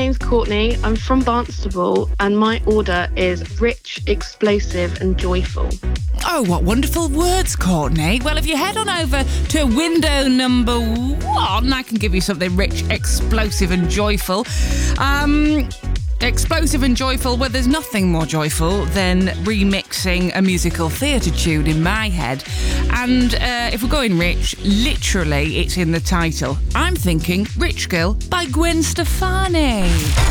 name's Courtney. I'm from Barnstable, and my order is rich, explosive, and joyful. Oh, what wonderful words, Courtney. Well, if you head on over to window number 1, I can give you something rich, explosive, and joyful. Explosive and joyful, well, there's nothing more joyful than remixing a musical theatre tune in my head. And if we're going rich, literally, it's in the title. I'm thinking Rich Girl by Gwen Stefani.